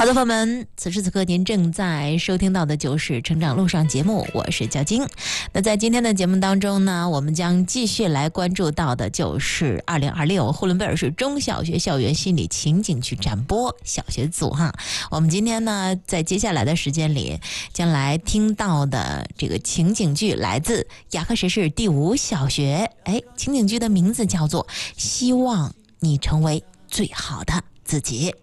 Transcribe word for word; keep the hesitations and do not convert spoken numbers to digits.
好的，朋友们，此时此刻您正在收听到的就是《成长路上》节目，我是焦晶。那在今天的节目当中呢，我们将继续来关注到的就是二零二六呼伦贝尔市中小学校园心理情景剧展播小学组哈。我们今天呢，在接下来的时间里，将来听到的这个情景剧来自雅克什市第五小学。哎，情景剧的名字叫做《希望你成为最好的自己》。